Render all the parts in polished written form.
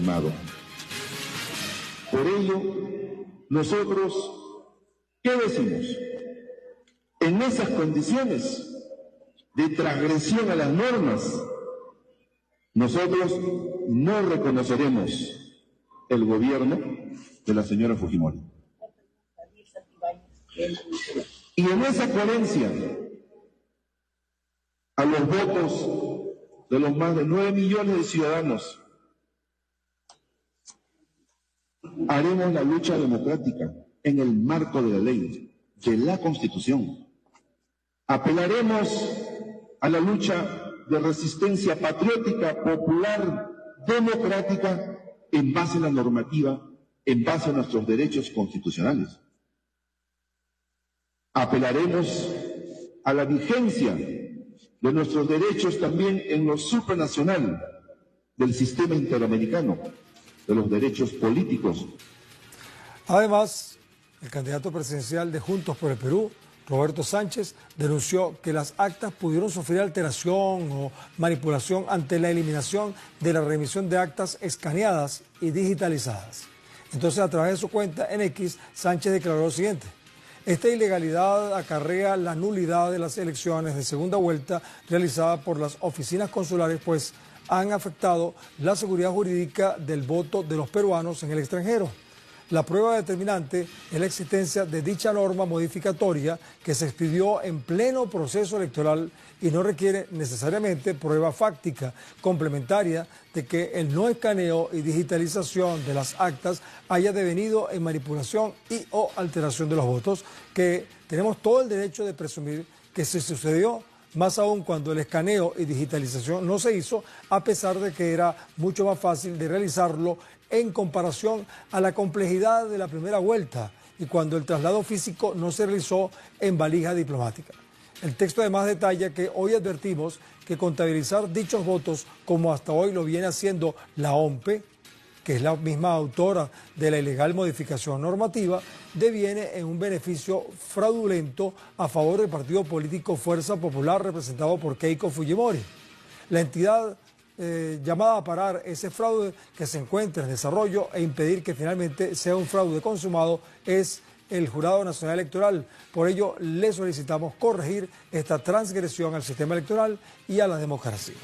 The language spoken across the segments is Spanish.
firmado. Por ello, nosotros, ¿qué decimos? En esas condiciones de transgresión a las normas, nosotros no reconoceremos el gobierno de la señora Fujimori. Y en esa coherencia, a los votos de los más de 9 millones de ciudadanos, haremos la lucha democrática en el marco de la ley, de la Constitución. Apelaremos a la lucha de resistencia patriótica, popular, democrática, en base a la normativa, en base a nuestros derechos constitucionales. Apelaremos a la vigencia de nuestros derechos también en lo supranacional del sistema interamericano, de los derechos políticos. Además, el candidato presidencial de Juntos por el Perú, Roberto Sánchez, denunció que las actas pudieron sufrir alteración o manipulación ante la eliminación de la remisión de actas escaneadas y digitalizadas. Entonces, a través de su cuenta en X, Sánchez declaró lo siguiente: esta ilegalidad acarrea la nulidad de las elecciones de segunda vuelta realizadas por las oficinas consulares, pues han afectado la seguridad jurídica del voto de los peruanos en el extranjero. La prueba determinante es la existencia de dicha norma modificatoria que se expidió en pleno proceso electoral y no requiere necesariamente prueba fáctica complementaria de que el no escaneo y digitalización de las actas haya devenido en manipulación y o alteración de los votos, que tenemos todo el derecho de presumir que se sucedió, más aún cuando el escaneo y digitalización no se hizo, a pesar de que era mucho más fácil de realizarlo en comparación a la complejidad de la primera vuelta y cuando el traslado físico no se realizó en valija diplomática. El texto además detalla que hoy advertimos que contabilizar dichos votos, como hasta hoy lo viene haciendo la OMPE, que es la misma autora de la ilegal modificación normativa, deviene en un beneficio fraudulento a favor del partido político Fuerza Popular representado por Keiko Fujimori. La entidad llamada a parar ese fraude que se encuentra en desarrollo e impedir que finalmente sea un fraude consumado es el Jurado Nacional Electoral. Por ello, le solicitamos corregir esta transgresión al sistema electoral y a la democracia.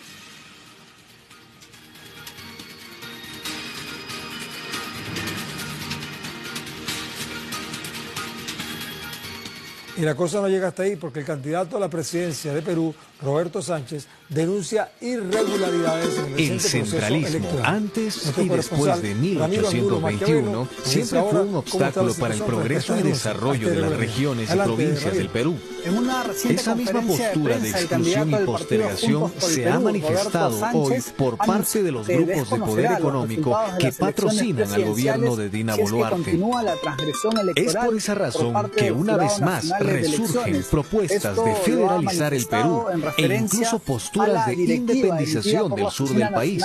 Y la cosa no llega hasta ahí porque el candidato a la presidencia de Perú, Roberto Sánchez, denuncia irregularidades en el centralismo electoral. Antes y después de 1821 siempre fue un obstáculo para el progreso y desarrollo de las regiones y provincias del Perú. Esa misma postura de exclusión y postergación se ha manifestado hoy por parte de los grupos de poder económico que patrocinan al gobierno de Dina Boluarte. Es por esa razón que una vez más resurgen propuestas de federalizar el Perú e incluso posturas de independización del sur del país.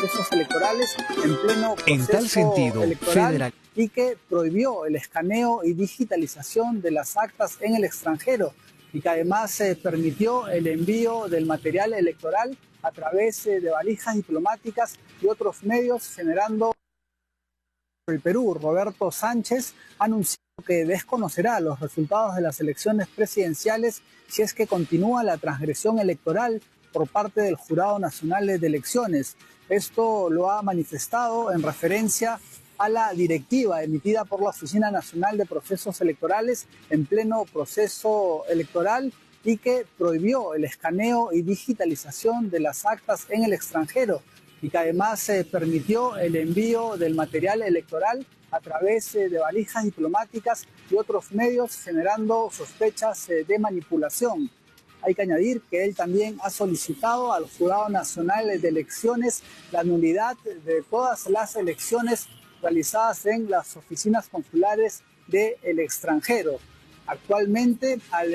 En tal sentido, y que prohibió el escaneo y digitalización de las actas en el extranjero y que además permitió el envío del material electoral a través de valijas diplomáticas y otros medios, generando el Perú. Roberto Sánchez anunció que desconocerá los resultados de las elecciones presidenciales si es que continúa la transgresión electoral por parte del Jurado Nacional de Elecciones. Esto lo ha manifestado en referencia a la directiva emitida por la Oficina Nacional de Procesos Electorales en pleno proceso electoral y que prohibió el escaneo y digitalización de las actas en el extranjero y que además permitió el envío del material electoral a través de valijas diplomáticas y otros medios, generando sospechas de manipulación. Hay que añadir que él también ha solicitado al Jurado Nacional de Elecciones la nulidad de todas las elecciones realizadas en las oficinas consulares del extranjero. Actualmente, al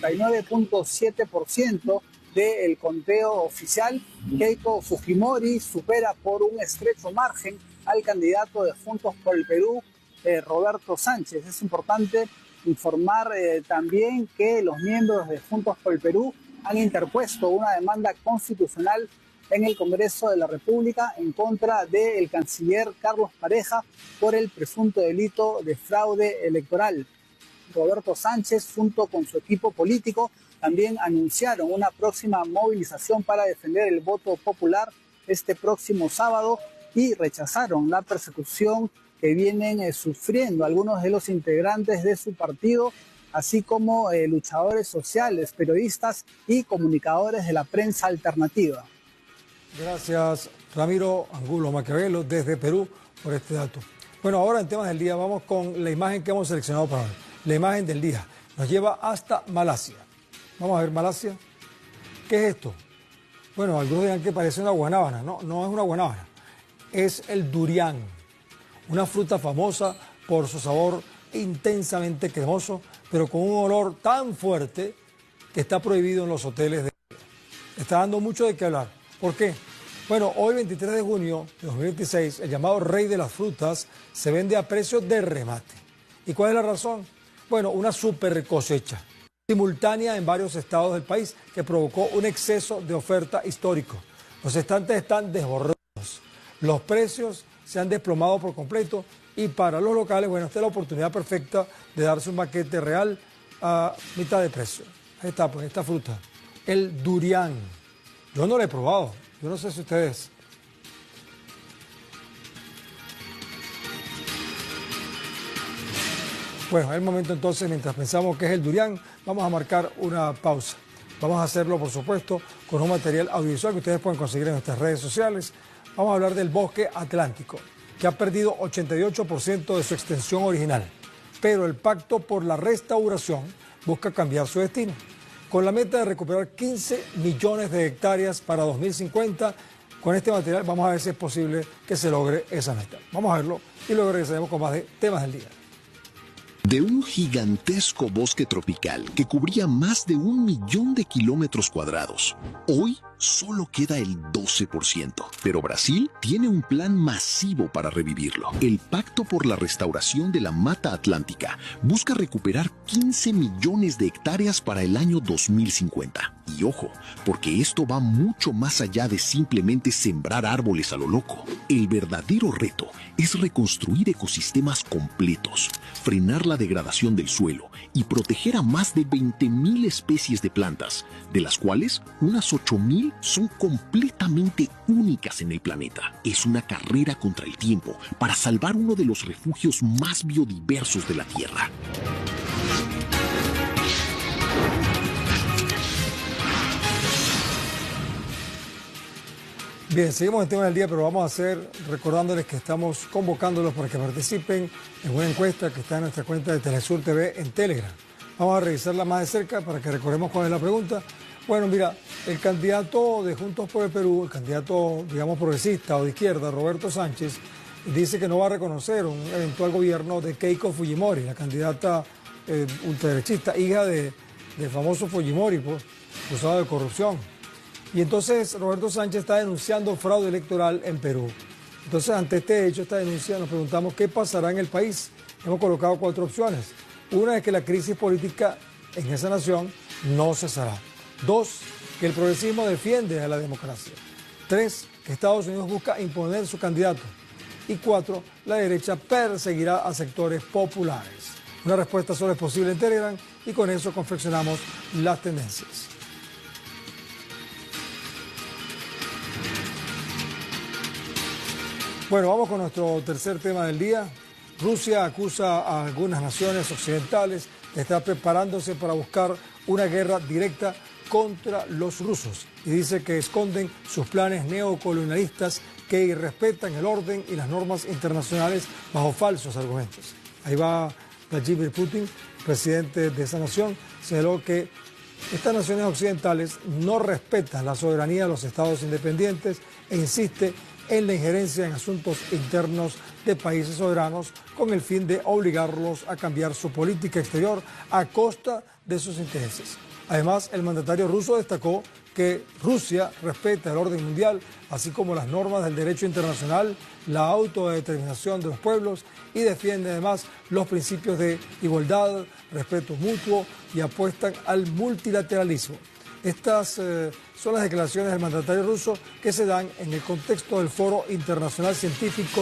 99.7% del conteo oficial, Keiko Fujimori supera por un estrecho margen al candidato de Juntos por el Perú, Roberto Sánchez. Es importante informar también que los miembros de Juntos por el Perú han interpuesto una demanda constitucional en el Congreso de la República en contra del canciller Carlos Pareja por el presunto delito de fraude electoral. Roberto Sánchez, junto con su equipo político, también anunciaron una próxima movilización para defender el voto popular este próximo sábado y rechazaron la persecución que vienen sufriendo algunos de los integrantes de su partido, así como luchadores sociales, periodistas y comunicadores de la prensa alternativa. Gracias, Ramiro Angulo Maquiavelo, desde Perú, por este dato. Bueno, ahora en temas del día vamos con la imagen que hemos seleccionado para hoy. La imagen del día nos lleva hasta Malasia. Vamos a ver Malasia. ¿Qué es esto? Bueno, algunos dirán que parece una guanábana. No, no es una guanábana. Es el durián, una fruta famosa por su sabor intensamente cremoso, pero con un olor tan fuerte que está prohibido en los hoteles. Está dando mucho de qué hablar. ¿Por qué? Bueno, hoy 23 de junio de 2026, el llamado rey de las frutas se vende a precio de remate. ¿Y cuál es la razón? Bueno, una super cosecha simultánea en varios estados del país que provocó un exceso de oferta histórico. Los estantes están desbordados, los precios se han desplomado por completo y para los locales, bueno, esta es la oportunidad perfecta de darse un banquete real a mitad de precio. Ahí está, pues, esta fruta, el durián. Yo no lo he probado, yo no sé si ustedes. Bueno, es el momento entonces, mientras pensamos qué es el durián, vamos a marcar una pausa. Vamos a hacerlo, por supuesto, con un material audiovisual que ustedes pueden conseguir en nuestras redes sociales. Vamos a hablar del bosque atlántico, que ha perdido 88% de su extensión original. Pero el Pacto por la Restauración busca cambiar su destino. Con la meta de recuperar 15 millones de hectáreas para 2050, con este material vamos a ver si es posible que se logre esa meta. Vamos a verlo y luego regresaremos con más de temas del día. De un gigantesco bosque tropical que cubría más de 1 millón de kilómetros cuadrados, hoy solo queda el 12%. Pero Brasil tiene un plan masivo para revivirlo. El Pacto por la Restauración de la Mata Atlántica busca recuperar 15 millones de hectáreas para el año 2050. Y ojo, porque esto va mucho más allá de simplemente sembrar árboles a lo loco. El verdadero reto es reconstruir ecosistemas completos, frenar la degradación del suelo y proteger a más de 20.000 especies de plantas, de las cuales unas 8.000 son completamente únicas en el planeta. Es una carrera contra el tiempo para salvar uno de los refugios más biodiversos de la Tierra. Bien, seguimos el tema del día, pero vamos a hacer recordándoles que estamos convocándolos para que participen en una encuesta que está en nuestra cuenta de Telesur TV en Telegram. Vamos a revisarla más de cerca para que recordemos cuál es la pregunta. Bueno, mira, el candidato de Juntos por el Perú, el candidato, digamos, progresista o de izquierda, Roberto Sánchez, dice que no va a reconocer un eventual gobierno de Keiko Fujimori, la candidata ultraderechista, hija del famoso Fujimori, pues, acusado de corrupción. Y entonces Roberto Sánchez está denunciando fraude electoral en Perú. Entonces, ante este hecho, esta denuncia, nos preguntamos qué pasará en el país. Hemos colocado 4 opciones. Una es que la crisis política en esa nación no cesará. 2, que el progresismo defiende a la democracia. 3, que Estados Unidos busca imponer su candidato. Y 4, la derecha perseguirá a sectores populares. Una respuesta solo es posible en Telegram y con eso confeccionamos las tendencias. Bueno, vamos con nuestro tercer tema del día. Rusia acusa a algunas naciones occidentales de estar preparándose para buscar una guerra directa contra los rusos y dice que esconden sus planes neocolonialistas que irrespetan el orden y las normas internacionales bajo falsos argumentos. Ahí va Vladimir Putin, presidente de esa nación, señaló que estas naciones occidentales no respetan la soberanía de los estados independientes e insiste en la injerencia en asuntos internos de países soberanos con el fin de obligarlos a cambiar su política exterior a costa de sus intereses. Además, el mandatario ruso destacó que Rusia respeta el orden mundial, así como las normas del derecho internacional, la autodeterminación de los pueblos y defiende además los principios de igualdad, respeto mutuo y apuestan al multilateralismo. Estas son las declaraciones del mandatario ruso que se dan en el contexto del Foro Internacional Científico